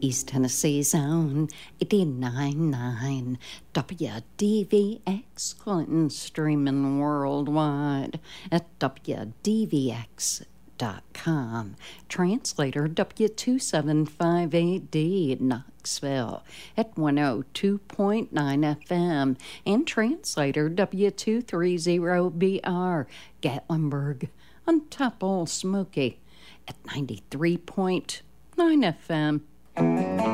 East Tennessee's own 89.9 WDVX, Clinton, streaming worldwide at WDVX.com. Translator W2758D Knoxville at 102.9 FM, and translator W230BR Gatlinburg on Top Old Smoky at 93.9 FM.